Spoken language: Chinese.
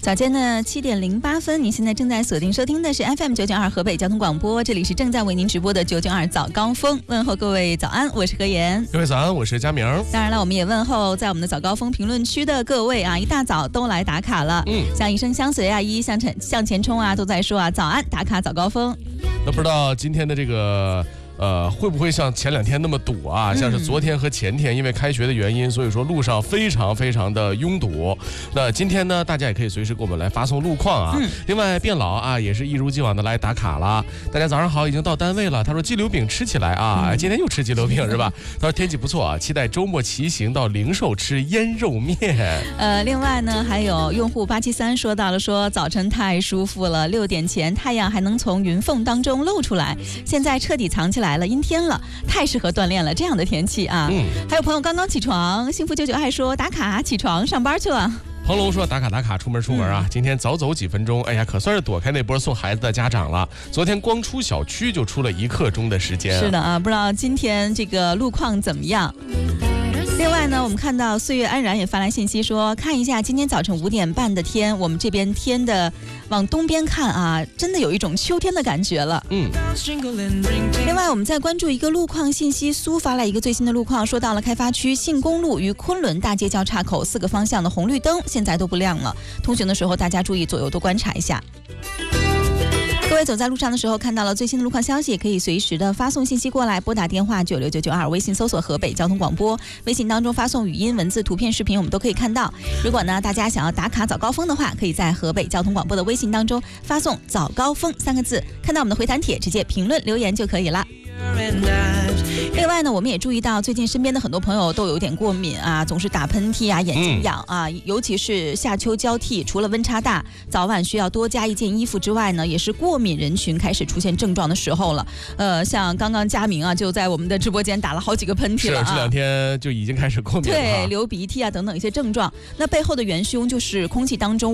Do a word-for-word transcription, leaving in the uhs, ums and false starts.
早间的七点零八分，您现在正在锁定收听的是 F M 九九二河北交通广播，这里是正在为您直播的九九二早高峰。问候各位早安，我是何妍。 各位早安，我是佳明。 当然了，我们也问候在我们的早高峰评论区的各位啊，一大早都来打卡了。嗯，像一生相随啊，一一向前向前冲啊，都在说啊，早安打卡早高峰。 那不知道今天的这个。呃，会不会像前两天那么堵啊？像是昨天和前天，因为开学的原因，所以说路上非常非常的拥堵。那今天呢，大家也可以随时给我们来发送路况啊。嗯、另外，卞老啊，也是一如既往的来打卡了。大家早上好，已经到单位了。他说鸡柳饼吃起来啊，嗯、今天又吃鸡柳饼是吧？他说天气不错啊，期待周末骑行到零售吃腌肉面。 呃，另外呢，还有用户八七三说到了说，早晨太舒服了，六点前太阳还能从云缝当中露出来，现在彻底藏起来。来了，阴天了，太适合锻炼了。这样的天气啊，嗯，还有朋友刚刚起床，幸福九九爱说打卡起床上班去了。 彭龙说打卡打卡，出门出门啊！嗯、今天早走几分钟，哎呀，可算是躲开那波送孩子的家长了。昨天光出小区就出了一刻钟的时间、啊。 是的啊，不知道今天这个路况怎么样。另外呢，我们看到岁月安然也发来信息说，看一下今天早晨五点半的天，我们这边天的往东边看啊，真的有一种秋天的感觉了。嗯。另外，我们再关注一个路况信息，苏发来一个最新的路况，说到了开发区信公路与昆仑大街交叉口四个方向的红绿灯现在都不亮了，通行的时候大家注意左右多观察一下。各位走在路上的时候看到了最新的路况消息，可以随时的发送信息过来，拨打电话九六九九二，微信搜索河北交通广播，微信当中发送语音、文字、图片、视频，我们都可以看到。如果呢大家想要打卡早高峰的话，可以在河北交通广播的微信当中发送早高峰三个字，看到我们的回弹帖直接评论留言就可以了。另外呢，我们也注意到最近身边的很多朋友都有点过敏啊，总是打喷嚏啊，眼睛痒啊，嗯、尤其是夏秋交替，除了温差大，早晚需要多加一件衣服之外呢，也是过敏人群开始出现症状的时候了。呃，像刚刚佳明啊，就在我们的直播间打了好几个喷嚏了、啊， 是这两天就已经开始过敏了， 对，流鼻涕啊等等一些症状。那背后的元凶就是空气当中